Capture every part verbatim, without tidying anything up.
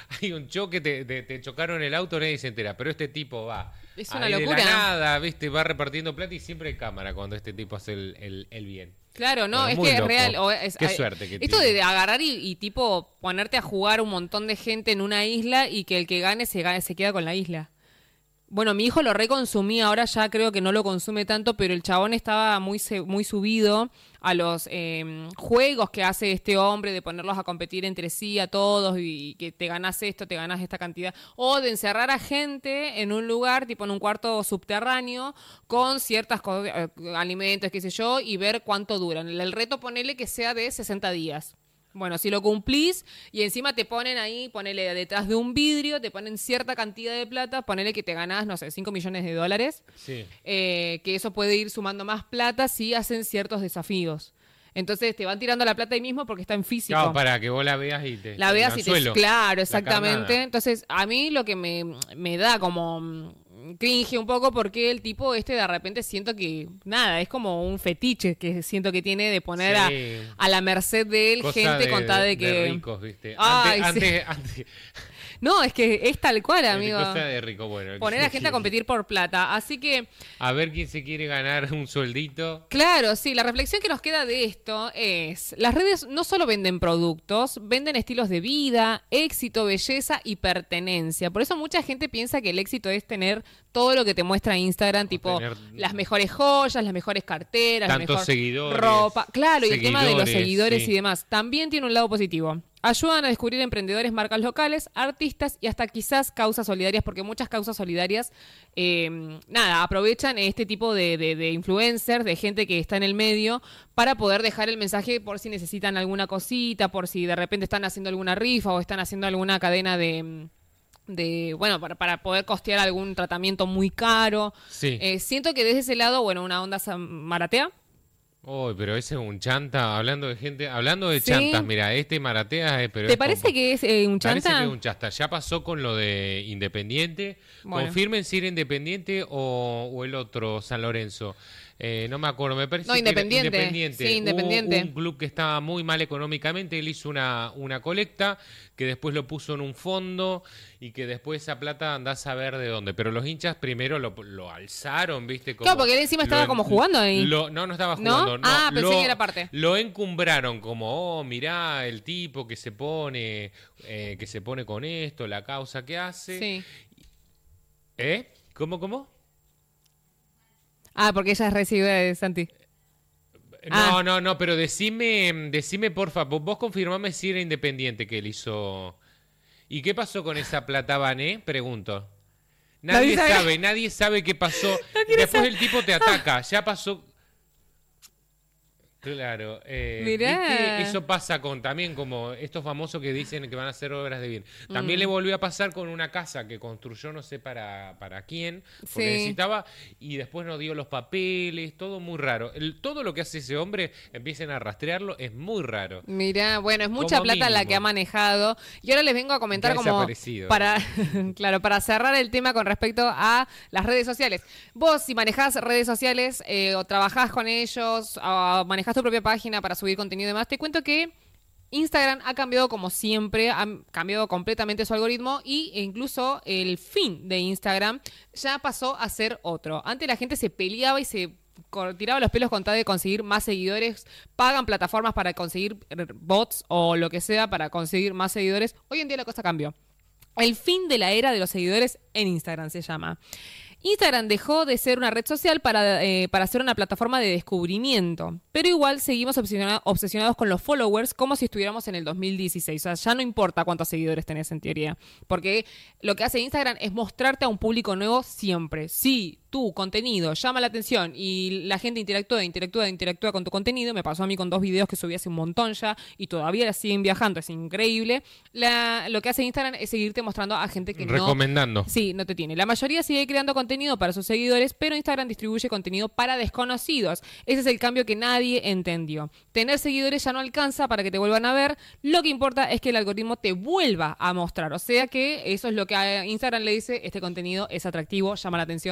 hay un choque, te, te, te chocaron el auto, nadie se entera. Pero este tipo va Es una ahí locura. de la nada, ¿viste? Va repartiendo plata y siempre hay cámara cuando este tipo hace el, el, el bien. Claro, no, Bueno, es muy que es loco. real. O es, Qué hay- suerte que Esto tiene. de agarrar y, y tipo ponerte a jugar un montón de gente en una isla y que el que gane se, gane, se queda con la isla. Bueno, mi hijo lo reconsumía, ahora ya creo que no lo consume tanto, pero el chabón estaba muy se- muy subido a los eh, juegos que hace este hombre de ponerlos a competir entre sí a todos y, y que te ganas esto, te ganas esta cantidad, o de encerrar a gente en un lugar, tipo en un cuarto subterráneo, con ciertas co- eh, alimentos, qué sé yo, y ver cuánto duran. El, el reto ponele que sea de sesenta días. Bueno, si lo cumplís y encima te ponen ahí, ponele detrás de un vidrio, te ponen cierta cantidad de plata, ponele que te ganás, no sé, cinco millones de dólares, Sí. eh, que eso puede ir sumando más plata si hacen ciertos desafíos. Entonces te van tirando la plata ahí mismo porque está en físico. Claro, para que vos la veas y te... La el veas y te... anzuelo, Claro, la exactamente. carnada. Entonces, a mí lo que me, me da como mm, cringe un poco porque el tipo este de repente siento que, nada, es como un fetiche que siento que tiene de poner Sí. a, a la merced de él Cosa gente de, con tal de de que... ricos, ¿viste? Ay, antes, sí. antes, antes, No, es que es tal cual, amigo. cosa de rico, bueno. Poner a gente a competir por plata. Así que, A ver quién se quiere ganar un sueldito. claro, sí, la reflexión que nos queda de esto es, las redes no solo venden productos, venden estilos de vida, éxito, belleza y pertenencia. Por eso mucha gente piensa que el éxito es tener todo lo que te muestra Instagram, tipo tener las mejores joyas, las mejores carteras, la tantos mejor seguidores, ropa. Claro, y el tema de los seguidores, seguidores sí. y demás. También tiene un lado positivo. Ayudan a descubrir emprendedores, marcas locales, artistas y hasta quizás causas solidarias, porque muchas causas solidarias, eh, nada, aprovechan este tipo de, de, de influencers, de gente que está en el medio, para poder dejar el mensaje por si necesitan alguna cosita, por si de repente están haciendo alguna rifa o están haciendo alguna cadena de... de bueno, para, para poder costear algún tratamiento muy caro. Sí. Eh, siento que desde ese lado, bueno, una onda sa- maratea. Uy, pero ese es un chanta, hablando de gente, hablando de Sí. chantas, mira, este maratea, eh, pero ¿Te es parece como- que es eh, un Parece chanta? que es un chanta. Ya pasó con lo de Independiente. Bueno. Confirmen si era Independiente o, o el otro, San Lorenzo. Eh, no me acuerdo, me parece No, que era Independiente. Independiente. Sí, Independiente. Hubo un club que estaba muy mal económicamente, él hizo una, una colecta, que después lo puso en un fondo y que después esa plata andás a ver de dónde. Pero los hinchas primero lo, lo alzaron, ¿viste? Como, Claro, porque él encima estaba lo- como jugando ahí. lo- no, no estaba ¿No? jugando. No, Ah, pensé lo- que era parte. Lo encumbraron como, oh, mirá el tipo que se pone, eh, que se pone con esto, la causa que hace. Sí. ¿Eh? ¿Cómo, cómo? Ah, porque ella es recibida de Santi. No, Ah. no, no, pero decime, decime porfa, vos, vos confirmame si era Independiente que él hizo. ¿Y qué pasó con esa plata, Vané? Pregunto. Nadie, Nadie sabe. sabe, nadie sabe qué pasó. quiere Después saber. el tipo te ataca, ya pasó. Claro, eh, Mirá. ¿viste? Eso pasa con también como estos famosos que dicen que van a hacer obras de bien. También Mm. le volvió a pasar con una casa que construyó no sé para, para quién, porque Sí. necesitaba y después no dio los papeles, todo muy raro. El, todo lo que hace ese hombre, empiecen a rastrearlo, es muy raro. Mirá, bueno, es mucha Como plata la mínimo. que ha manejado. Y ahora les vengo a comentar Ya como desaparecido. para, claro, para cerrar el tema con respecto a las redes sociales. Vos, si manejás redes sociales eh, o trabajás con ellos, o manejás tu propia página para subir contenido y demás, te cuento que Instagram ha cambiado como siempre, ha cambiado completamente su algoritmo y, e incluso el fin de Instagram ya pasó a ser otro. Antes la gente se peleaba y se co- tiraba los pelos con tal de conseguir más seguidores, pagan plataformas para conseguir bots o lo que sea para conseguir más seguidores. Hoy en día la cosa cambió. El fin de la era de los seguidores en Instagram se llama. Instagram dejó de ser una red social para, eh, para ser una plataforma de descubrimiento, pero igual seguimos obsesiona- obsesionados con los followers como si estuviéramos en el dos mil dieciséis. O sea, ya no importa cuántos seguidores tenés en teoría, porque lo que hace Instagram es mostrarte a un público nuevo siempre. Si tu contenido llama la atención y la gente interactúa, interactúa, interactúa con tu contenido, me pasó a mí con dos videos que subí hace un montón ya y todavía siguen viajando, es increíble. La, lo que hace Instagram es seguirte mostrando a gente que no... Recomendando. Sí, no te tiene. La mayoría sigue creando contenido para sus seguidores, pero Instagram distribuye contenido para desconocidos. Ese es el cambio que nadie entendió. Tener seguidores ya no alcanza para que te vuelvan a ver. Lo que importa es que el algoritmo te vuelva a mostrar. O sea que eso es lo que a Instagram le dice, este contenido es atractivo, llama la atención, sigamos por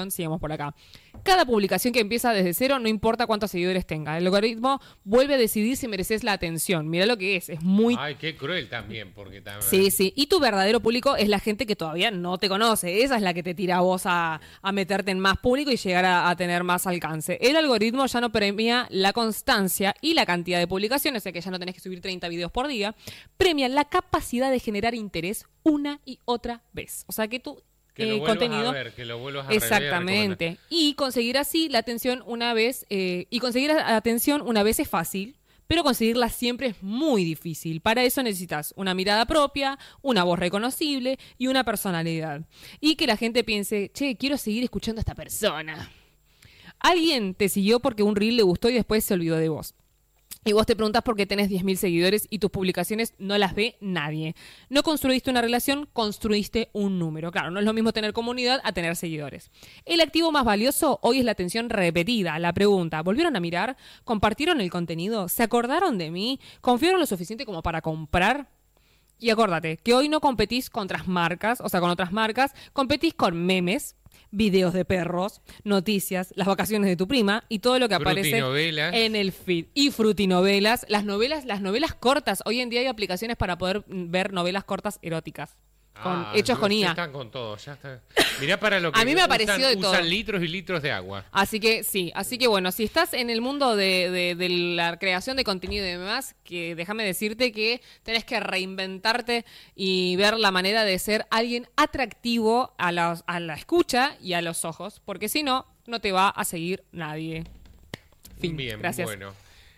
por acá. Cada publicación que empieza desde cero, no importa cuántos seguidores tenga. El algoritmo vuelve a decidir si mereces la atención. Mirá lo que es, es muy... Ay, qué cruel también, porque también... Sí, sí. Y tu verdadero público es la gente que todavía no te conoce. Esa es la que te tira a vos a, a meterte en más público y llegar a, a tener más alcance. El algoritmo ya no premia la constancia y la cantidad de publicaciones, o sea que ya no tenés que subir treinta videos por día. Premia la capacidad de generar interés una y otra vez. O sea que tú... Que lo eh, vuelvas contenido. a ver, que lo vuelvas a Exactamente. rever, Y conseguir así la atención una vez, eh, y conseguir la atención una vez es fácil, pero conseguirla siempre es muy difícil. Para eso necesitas una mirada propia, una voz reconocible y una personalidad. Y que la gente piense, che, quiero seguir escuchando a esta persona. Alguien te siguió porque un reel le gustó y después se olvidó de vos. Y vos te preguntás por qué tenés diez mil seguidores y tus publicaciones no las ve nadie. No construiste una relación, construiste un número. Claro, no es lo mismo tener comunidad a tener seguidores. El activo más valioso hoy es la atención repetida. La pregunta, ¿volvieron a mirar? ¿Compartieron el contenido? ¿Se acordaron de mí? ¿Confiaron lo suficiente como para comprar? Y acuérdate que hoy no competís con otras marcas, o sea, con otras marcas, competís con memes, videos de perros, noticias, las vacaciones de tu prima y todo lo que aparece Frutinovelas. en el feed. Y frutinovelas, las novelas, las novelas cortas. Hoy en día hay aplicaciones para poder ver novelas cortas eróticas. Con, Ah, hechos con I A. Ya están con todo, ya está. Mirá para lo que A mí me ha usan, parecido de todo. usan litros y litros de agua. Así que sí, así que bueno, si estás en el mundo de, de, de la creación de contenido y demás, que déjame decirte que tenés que reinventarte y ver la manera de ser alguien atractivo a la, a la escucha y a los ojos, porque si no, no te va a seguir nadie. Fin. Bien, Gracias. bueno.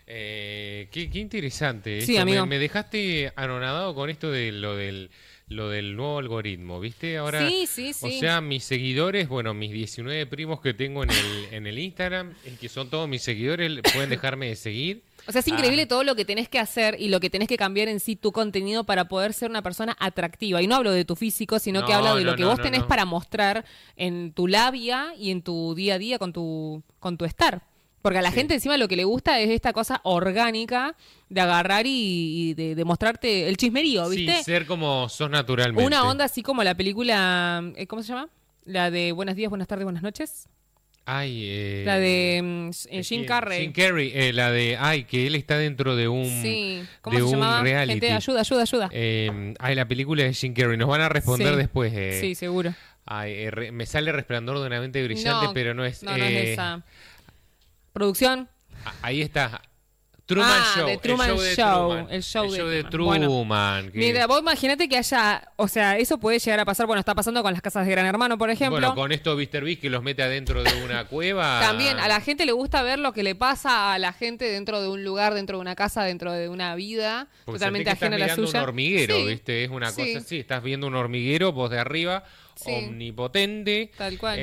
Eh, qué, qué interesante. Sí, esto. amigo. Me, me dejaste anonadado con esto de lo del, lo del nuevo algoritmo, ¿viste? Ahora, Sí, sí, sí. o sea, mis seguidores, bueno, mis diecinueve primos que tengo en el, en el Instagram, eh, que son todos mis seguidores, pueden dejarme de seguir. O sea, es increíble Ah. todo lo que tenés que hacer y lo que tenés que cambiar en sí tu contenido para poder ser una persona atractiva. Y no hablo de tu físico, sino que No, hablo de no, lo que no, vos no, tenés no. para mostrar en tu labia y en tu día a día con tu, con tu estar. Porque a la Sí. gente encima lo que le gusta es esta cosa orgánica de agarrar y, y de, de mostrarte el chismerío, ¿viste? Sí, ser como sos naturalmente. Una onda así como la película, eh, ¿cómo se llama? La de Buenos días, buenas tardes, buenas noches. Ay, eh, La de mm, eh, Jim ¿quién? Carrey. Jim Carrey, eh, la de, ay, que él está dentro de un, Sí. ¿Cómo de se un llamaba? reality. Gente, ayuda, ayuda, ayuda. Eh, ay, la película de Jim Carrey. Nos van a responder Sí. después. Eh. Sí, seguro. Ay, eh, re- me sale Resplandor de una mente brillante, No, pero no es. No, no es eh, esa. Producción. a- Ahí está. Truman Ah, Show. The Truman el show de Show, Truman. el show de de Truman. Truman. que- Mira, vos imaginate que haya, o sea, eso puede llegar a pasar, bueno, está pasando con las casas de Gran Hermano, por ejemplo. bueno, con esto míster Beast que los mete adentro de una cueva. También a la gente le gusta ver lo que le pasa a la gente dentro de un lugar, dentro de una casa, dentro de una vida Porque totalmente sentís que ajena a la estás mirando suya. un hormiguero, Sí, ¿viste? Es una sí. cosa así. Estás viendo un hormiguero, vos de arriba, Sí. omnipotente. Tal cual.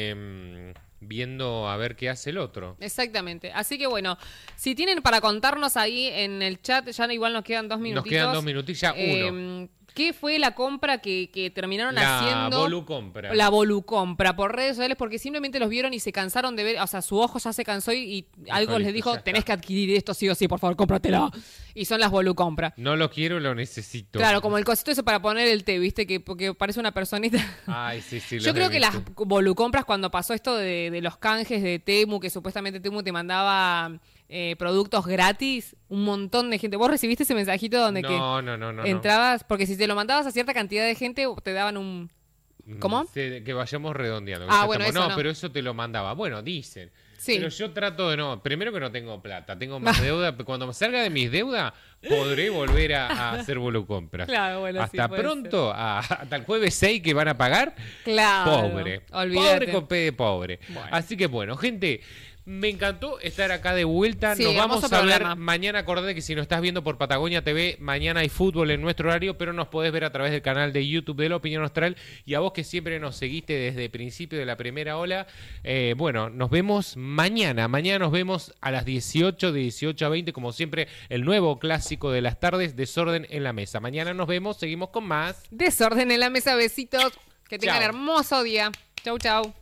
eh, viendo a ver qué hace el otro. Exactamente. Así que bueno, si tienen para contarnos ahí en el chat, ya igual nos quedan dos minutitos. Nos quedan dos minutitos, ya eh, uno. ¿Qué fue la compra que, que terminaron La haciendo? volucompra. La volucompra por redes sociales porque simplemente los vieron y se cansaron de ver, o sea, su ojo ya se cansó y, y algo les listo, dijo, ya tenés está. que adquirir esto sí o sí, por favor, cómpratela. Y son las volucompra. No lo quiero, lo necesito. Claro, como el cosito ese para poner el té, ¿viste? Que porque parece una personita. Ay, sí, sí. Yo los creo he que las visto. volucompras, cuando pasó esto de, de los canjes de Temu, que supuestamente Temu te mandaba eh, productos gratis, un montón de gente. ¿Vos recibiste ese mensajito donde No, que no, no, no, no. entrabas? Porque si te lo mandabas a cierta cantidad de gente, te daban un... ¿Cómo? Sí, que vayamos redondeando. que Ah, ya bueno, estamos- eso no, no. pero eso te lo mandaba. Bueno, dicen. Sí. Pero yo trato de no. Primero que no tengo plata, tengo más deuda. Cuando me salga de mis deudas, podré volver a, a hacer volucompras. Claro, bueno, sí, Hasta puede pronto, a- hasta el jueves seis que van a pagar. Claro. Pobre. Olvídate. Pobre con P de pobre. Bueno. Así que bueno, gente. Me encantó estar acá de vuelta. Sí, Nos vamos hermoso a ver programa. mañana. Acordate que si nos estás viendo por Patagonia T V, mañana hay fútbol en nuestro horario, pero nos podés ver a través del canal de YouTube de La Opinión Austral. Y a vos que siempre nos seguiste desde el principio de la primera ola, eh, bueno, nos vemos mañana. Mañana nos vemos a las dieciocho, de dieciocho a veinte, como siempre, el nuevo clásico de las tardes, Desorden en la Mesa. Mañana nos vemos, seguimos con más. Desorden en la mesa, besitos. Que tengan Chao. hermoso día. Chau, chau.